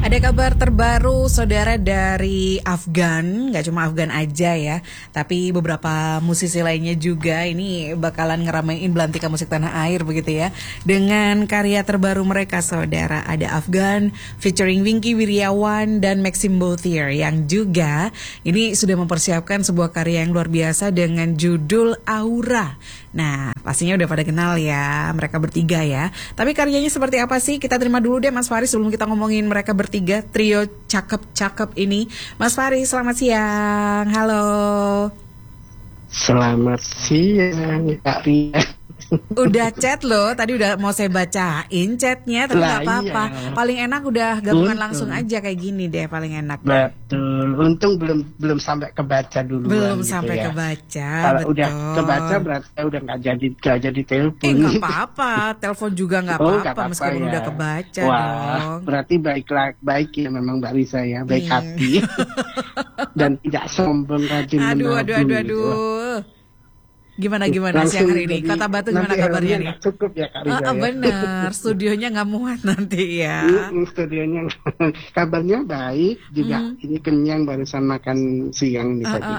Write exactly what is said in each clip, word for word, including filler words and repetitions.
Ada kabar terbaru saudara dari Afgan, nggak cuma Afgan aja ya, tapi beberapa musisi lainnya juga ini bakalan ngeramein belantika musik tanah air begitu ya. Dengan karya terbaru mereka saudara, ada Afgan featuring Wingky Wiryawan dan Maxim Bouthier yang juga ini sudah mempersiapkan sebuah karya yang luar biasa dengan judul Aura. Nah, pastinya udah pada kenal ya mereka bertiga ya. Tapi karyanya seperti apa sih? Kita terima dulu deh Mas Faris sebelum kita ngomongin mereka bertiga, trio cakep-cakep ini. Mas Faris, selamat siang. Halo. Selamat siang, Kak Ria. Udah chat loh, tadi udah mau saya bacain chatnya, tapi nggak apa-apa. Iya. Paling enak udah gabungan Untung. langsung aja kayak gini deh, paling enak. Betul. Untung belum belum sampai kebaca dulu. Belum gitu sampai ya. kebaca. Kalau betul. udah kebaca berarti udah nggak jadi nggak jadi telepon. Eh nggak apa-apa, telepon juga nggak oh, apa-apa meskipun ya. udah kebaca. Wah, dong. Berarti baiklah baik ya memang Mbak Risa ya, baik hmm. hati dan tidak sombong rajin Aduh, menabung. aduh, aduh, aduh. Gimana gimana siang hari ini? Kota Batu gimana kabarnya nih? Cukup ya Kak Riza. Oh, oh benar, studionya nggak muat nanti ya. Mm, studionya kabarnya baik juga. Mm. Ini kenyang barusan makan siang nih uh, tadi. Uh,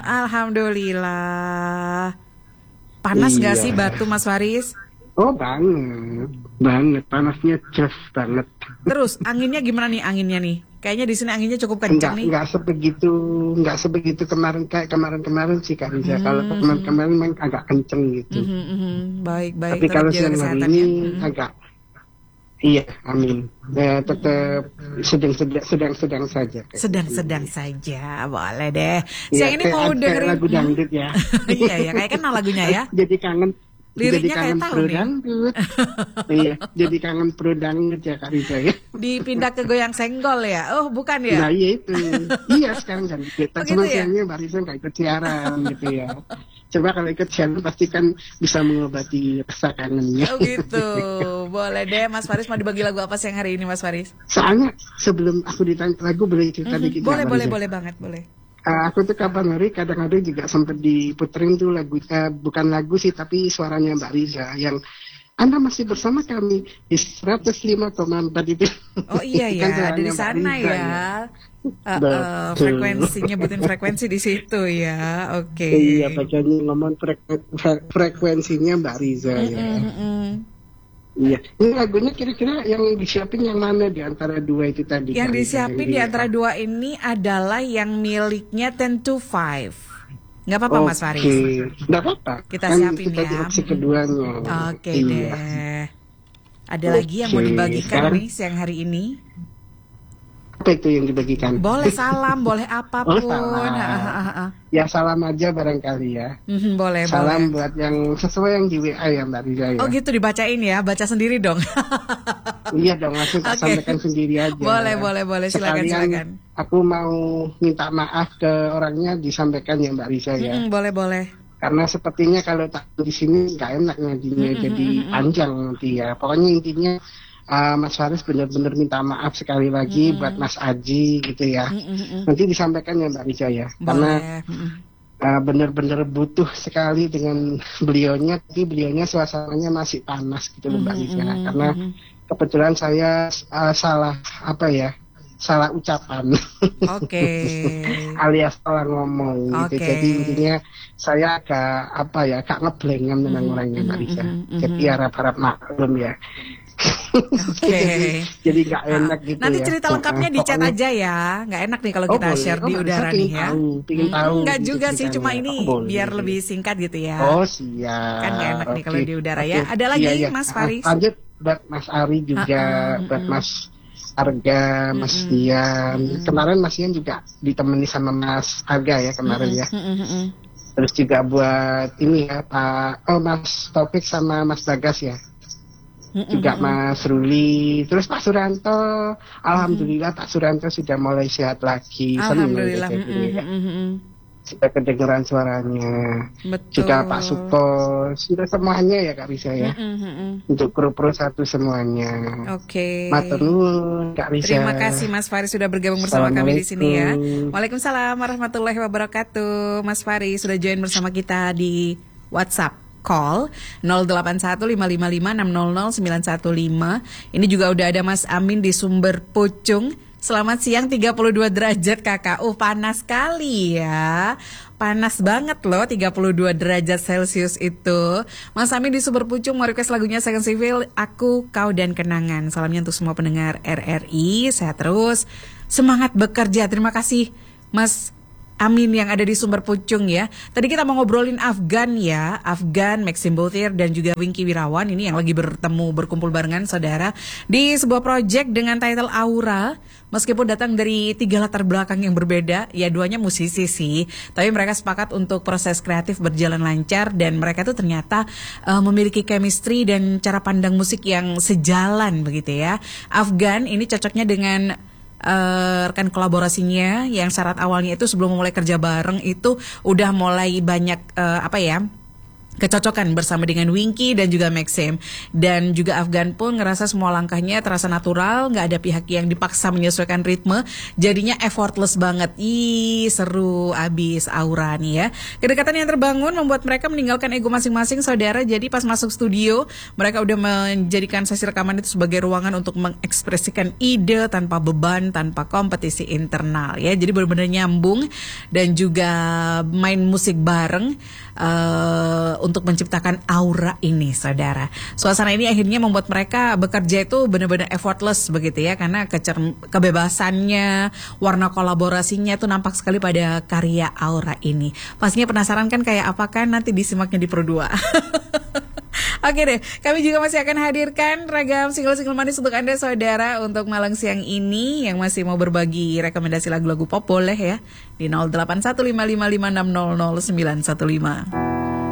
Alhamdulillah. Panas nggak iya. sih Batu Mas Faris? Oh banget, banget panasnya jos banget. Terus anginnya gimana nih anginnya nih? Kayaknya di sini anginnya cukup kencang enggak, nih. Enggak sebegitu, enggak sebegitu kemarin kayak kemarin-kemarin sih Kak Riza. Hmm. Kalau kemarin-kemarin memang agak kenceng gitu. Hmm, hmm, hmm. Baik, baik. Tapi kalau siang hari ini hmm. agak, iya, amin. Ya, tetap sedang-sedang, sedang-sedang saja. Sedang-sedang gitu. saja, boleh deh. Ya, Siang ini kayak, mau kayak dengerin lagu dangdut ya. Iya ya, kayak kenal lagunya ya. Jadi kangen. Liriknya jadi kangen kayak tahu pro nih. dangdut. Iya, jadi kangen pro dangdut ya Kak Riza ya. Dipindah ke goyang senggol ya? Oh bukan ya? Nah iya itu. Iya sekarang kan. Kita oh, cuma gitu sayangnya ya? Mbak Riza nggak ikut siaran gitu ya. Coba kalau ikut siaran pasti kan bisa mengobati rasa kangennya. Oh gitu. Boleh deh Mas Faris, mau dibagi lagu apa siang hari ini Mas Faris? Soalnya sebelum aku ditanya lagu boleh cerita mm-hmm. dikit. Boleh, boleh, boleh banget, boleh. Uh, aku tuh kapan hari kadang-kadang juga sempat diputerin tuh lagu, uh, bukan lagu sih tapi suaranya Mbak Riza yang Anda masih bersama kami di seratus lima koma empat itu. Oh iya ya, kan dari sana ya. ya. Uh, uh, frekuensi, nyebutin frekuensi di situ ya. Oke. Okay. Iya, bacanya ngomong frek- frek- frekuensinya Mbak Riza mm-mm, ya. Mm-mm. Iya, ini lagunya kira-kira yang disiapin yang mana di antara dua itu tadi? Yang disiapin yang di antara dua ini adalah yang miliknya ten to five. Nggak apa-apa okay. Mas Faris? Nggak apa-apa. Kita kan siapin kita ya. Opsi keduanya. Oke okay, iya. deh. Ada okay. lagi yang mau dibagikan Sekarang... nih siang hari ini? Apa itu yang dibagikan? Boleh salam, boleh apapun. Oh, salam. Ha, ha, ha. Ya salam aja barangkali ya. Mm-hmm, boleh, salam boleh. buat yang sesuai yang di W A ya Mbak Riza ya. Oh gitu dibacain ya, baca sendiri dong. Iya dong, langsung tak okay. sampaikan sendiri aja. Boleh, boleh, boleh. Silakan, Sekalian silakan. Aku mau minta maaf ke orangnya disampaikan ya Mbak Riza ya. Mm-hmm, boleh, boleh. Karena sepertinya kalau tak di sini nggak enak nantinya mm-hmm, jadi mm-hmm. panjang nanti ya. Pokoknya intinya Uh, Mas Faris benar-benar minta maaf sekali lagi mm-hmm. buat Mas Aji gitu ya. Mm-hmm. Nanti disampaikan ya Mbak Riza ya. Boleh. Karena mm-hmm. uh, benar-benar butuh sekali dengan beliaunya, tapi beliaunya suasananya masih panas gitu mm-hmm. Mbak Riza. Karena kebetulan saya uh, salah apa ya? salah ucapan. Oke. Okay. Alias salah ngomong okay. gitu. Jadi intinya saya agak apa ya, agak ngeblengan dengan mm-hmm. orangnya Mbak Riza. Mm-hmm. Jadi harap-harap maklum ya. Oke. Okay. Jadi nggak enak gitu. Nanti ya. cerita lengkapnya di chat aja ya. Nggak enak nih kalau kita oh, share di udara nih ya. Tahu, pingin tahu. Nggak gitu juga sih, cuma ya. ini oh, biar lebih singkat gitu ya. Oh siap. Kan nggak enak okay. nih kalau di udara okay. ya. Ada lagi iya, iya. Mas Faris? Lanjut buat Mas Ari juga, uh-uh, buat uh-uh. Mas Arga, Mas uh-uh. Dian. Uh-uh. Kemarin Mas Dian juga ditemani sama Mas Arga ya kemarin uh-uh. ya. Uh-uh. Terus juga buat ini ya Pak, oh Mas Taufik sama Mas Bagas ya. Mm-mm. Juga Mas Ruli, terus Pak Suranto, alhamdulillah mm-hmm. Pak Suranto sudah mulai sehat lagi, alhamdulillah, senang mm-hmm. ya. Mm-hmm. Sudah kedengeran suaranya. Betul. Juga Pak Suko, sudah semuanya ya Kak Risa ya, mm-hmm. untuk kru pro satu semuanya. Oke. Okay. Matur nuwun Kak Risa. Terima kasih Mas Faris sudah bergabung bersama kami di sini ya. Waalaikumsalam warahmatullahi wabarakatuh. Mas Faris sudah join bersama kita di WhatsApp. Call nol delapan satu lima lima lima enam nol nol sembilan satu lima. Ini juga udah ada Mas Amin di Sumber Pucung. Selamat siang, tiga puluh dua derajat kakak. Uh, panas sekali ya. Panas banget loh, tiga puluh dua derajat Celcius itu. Mas Amin di Sumber Pucung mau request lagunya Second Civil, Aku, Kau, dan Kenangan. Salamnya untuk semua pendengar R R I. Sehat terus, semangat bekerja. Terima kasih Mas Amin yang ada di Sumber Pucung ya. Tadi kita mau ngobrolin Afgan ya. Afgan, Maxim Boutir dan juga Wingky Wirawan. Ini yang lagi bertemu, berkumpul barengan saudara di sebuah project dengan title Aura. Meskipun datang dari tiga latar belakang yang berbeda, ya duanya musisi sih. Tapi mereka sepakat untuk proses kreatif berjalan lancar. Dan mereka tuh ternyata uh, memiliki chemistry dan cara pandang musik yang sejalan begitu ya. Afgan ini cocoknya dengan Uh, rekan kolaborasinya yang syarat awalnya itu sebelum memulai kerja bareng itu udah mulai banyak uh, apa ya kecocokan bersama dengan Wingky dan juga Maxim. Dan juga Afgan pun ngerasa semua langkahnya terasa natural, gak ada pihak yang dipaksa menyesuaikan ritme, jadinya effortless banget. Ih, seru abis Aura nih ya. Kedekatan yang terbangun membuat mereka meninggalkan ego masing-masing saudara. Jadi pas masuk studio, mereka udah menjadikan sesi rekaman itu sebagai ruangan untuk mengekspresikan ide tanpa beban, tanpa kompetisi internal ya. Jadi benar-benar nyambung dan juga main musik bareng uh, untuk menciptakan aura ini saudara. Suasana ini akhirnya membuat mereka bekerja itu benar-benar effortless begitu ya, karena kecer- kebebasannya, warna kolaborasinya itu nampak sekali pada karya Aura ini. Pastinya penasaran kan kayak apa kan, nanti disimaknya di Pro dua. Oke deh, kami juga masih akan hadirkan ragam single-single manis untuk Anda saudara untuk malam siang ini. Yang masih mau berbagi rekomendasi lagu-lagu pop boleh ya di nol delapan satu lima lima lima enam nol nol sembilan satu lima.